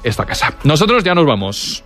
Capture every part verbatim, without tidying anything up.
esta casa. Nosotros ya nos vamos.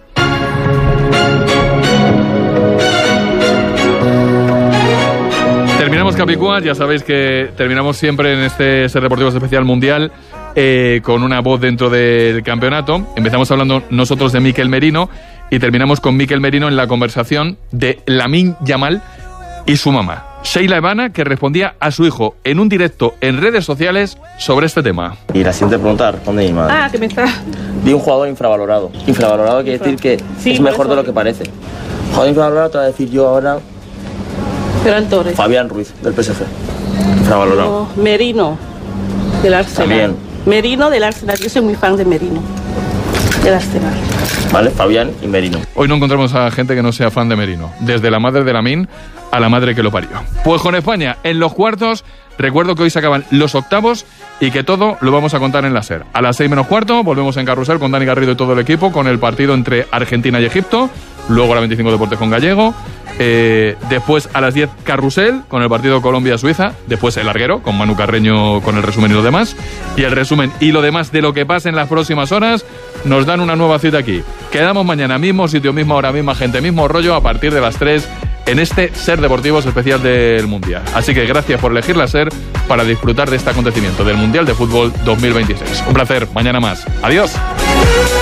Terminamos Capicúa, ya sabéis que terminamos siempre en este Ser Deportivos Especial Mundial eh, con una voz dentro del campeonato. Empezamos hablando nosotros de Mikel Merino y terminamos con Mikel Merino en la conversación de Lamine Yamal y su mamá, Sheila Evana, que respondía a su hijo en un directo en redes sociales sobre este tema. Y la siguiente pregunta responde mi madre. Ah, que me está... De un jugador infravalorado. Infravalorado quiere decir que sí, es mejor de lo que parece. Jugador infravalorado te voy a decir yo ahora... Ferran Torres. Fabián Ruiz, del P S G. Infravalorado. No, Merino, del Arsenal. También. Merino, del Arsenal. Yo soy muy fan de Merino, del Arsenal. Vale, Fabián y Merino. Hoy no encontramos a gente que no sea fan de Merino, desde la madre de Lamine a la madre que lo parió. Pues con España en los cuartos, recuerdo que hoy se acaban los octavos y que todo lo vamos a contar en la SER. A las seis menos cuarto volvemos en Carrusel con Dani Garrido y todo el equipo con el partido entre Argentina y Egipto, luego a la veinticinco Deportes con Gallego, eh, después a las diez Carrusel con el partido Colombia-Suiza, después el larguero con Manu Carreño con el resumen y lo demás, y el resumen y lo demás de lo que pase en las próximas horas nos dan una nueva cita aquí. Quedamos mañana, mismo sitio, misma hora, misma gente, mismo rollo a partir de las tres en este Ser Deportivos especial del Mundial. Así que gracias por elegir la SER para disfrutar de este acontecimiento del Mundial de Fútbol dos mil veintiséis. Un placer, mañana más. Adiós.